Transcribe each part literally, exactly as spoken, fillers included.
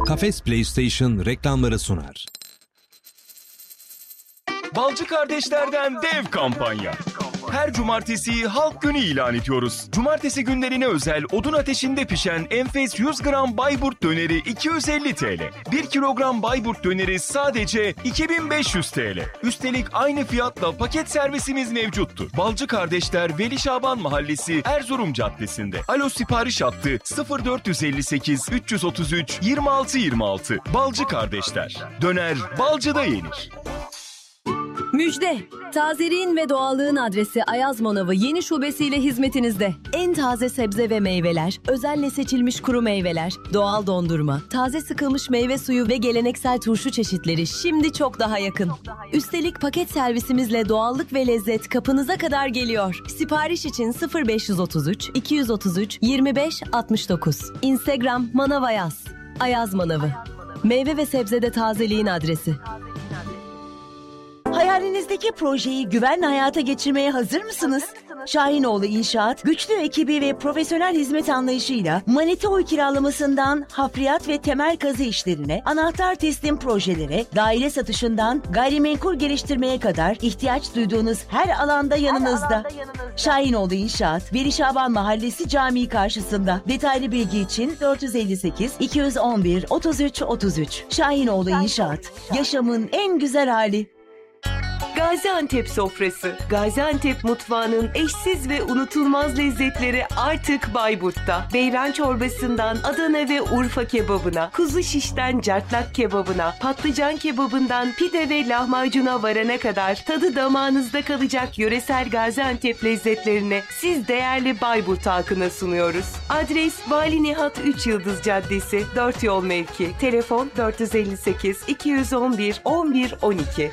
Kafes PlayStation reklamları sunar. Balcı Kardeşler'den dev kampanya. Her cumartesi halk günü ilan ediyoruz. Cumartesi günlerine özel odun ateşinde pişen enfes yüz gram Bayburt döneri iki yüz elli TL. bir kilogram Bayburt döneri sadece iki bin beş yüz TL. Üstelik aynı fiyatla paket servisimiz mevcuttur. Balcı Kardeşler Veli Şaban Mahallesi Erzurum Caddesi'nde. Alo sipariş hattı sıfır dört elli sekiz üç otuz üç yirmi altı yirmi altı. Balcı Kardeşler. Döner balcıda yenir. Müjde! Tazeliğin ve doğallığın adresi Ayaz Manavı yeni şubesiyle hizmetinizde. En taze sebze ve meyveler, özenle seçilmiş kuru meyveler, doğal dondurma, taze sıkılmış meyve suyu ve geleneksel turşu çeşitleri şimdi çok daha yakın. Üstelik paket servisimizle doğallık ve lezzet kapınıza kadar geliyor. Sipariş için sıfır beş otuz üç iki otuz üç yirmi beş altmış dokuz. Instagram Manav Ayaz. Ayaz Manavı. Meyve ve sebzede tazeliğin adresi. Hayalinizdeki projeyi güvenle hayata geçirmeye hazır mısınız? Şahinoğlu İnşaat, güçlü ekibi ve profesyonel hizmet anlayışıyla Manita kiralamasından hafriyat ve temel kazı işlerine, anahtar teslim projelere, daire satışından gayrimenkul geliştirmeye kadar ihtiyaç duyduğunuz her alanda yanınızda. Şahinoğlu İnşaat, Veli Şaban Mahallesi Camii karşısında. Detaylı bilgi için dört yüz elli sekiz iki yüz on bir otuz üç otuz üç. Şahinoğlu İnşaat, yaşamın en güzel hali. Gaziantep sofrası. Gaziantep mutfağının eşsiz ve unutulmaz lezzetleri artık Bayburt'ta. Beyran çorbasından Adana ve Urfa kebabına, kuzu şişten cartlak kebabına, patlıcan kebabından pide ve lahmacuna varana kadar tadı damağınızda kalacak yöresel Gaziantep lezzetlerini siz değerli Bayburt halkına sunuyoruz. Adres Vali Nihat üç Yıldız Caddesi, dört yol mevki. Telefon dört yüz elli sekiz iki yüz on bir on bir on iki.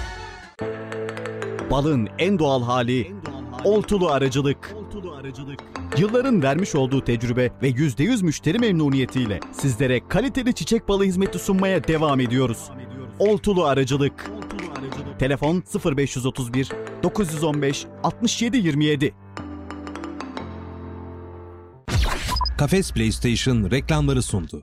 Balın en doğal hali Oltulu Arıcılık. Yılların vermiş olduğu tecrübe ve yüzde yüz müşteri memnuniyetiyle sizlere kaliteli çiçek balı hizmeti sunmaya devam ediyoruz. Oltulu Arıcılık. Telefon sıfır beş otuz bir dokuz yüz on beş altmış yedi yirmi yedi. Kafes PlayStation reklamları sundu.